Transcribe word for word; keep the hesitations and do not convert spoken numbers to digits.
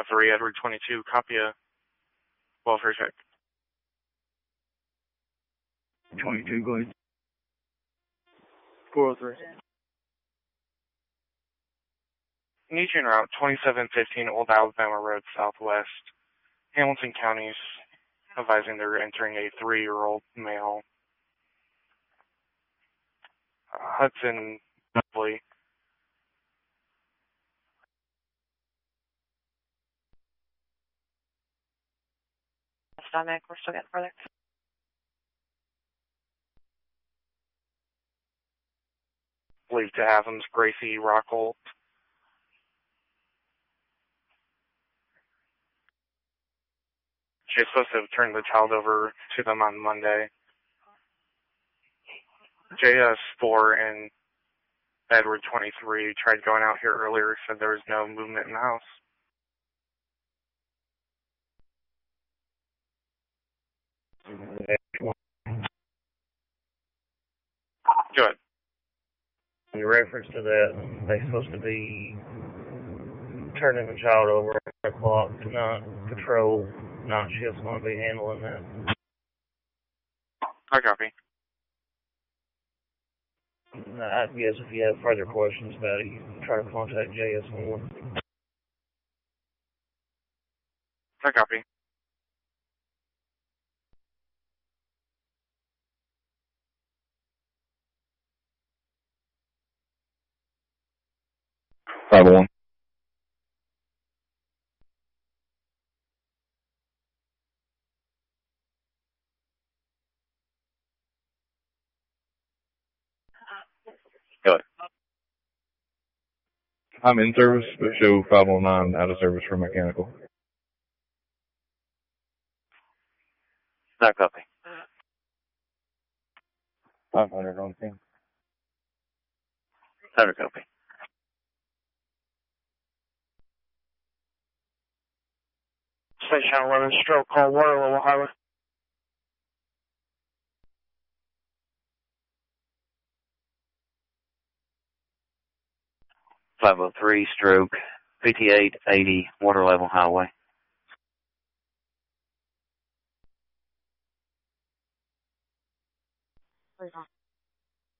three, Edward twenty-two, copy a welfare check. twenty-two, go ahead. four oh three. Need you en route twenty-seven fifteen Old Alabama Road Southwest, Hamilton Counties, advising they're entering a three-year-old male. Uh, Hudson Dudley. Dominic, we're still getting further. Believed to have him Gracie Rockholt. She's supposed to have turned the child over to them on Monday. J S four and Edward twenty-three tried going out here earlier, said there was no movement in the house. Good. In reference to that, they're supposed to be turning the child over at one o'clock tonight. Patrol night shift's going to be handling that. I copy. I guess if you have further questions about it, you can try to contact J S one. I copy. five oh one. Good. I'm in service, but show five oh nine out of service for mechanical. Not copy. five hundred on team. Never copy. Station eleven, stroke call, water level highway. five oh three, stroke, P T eight eighty, water level highway. Please don't.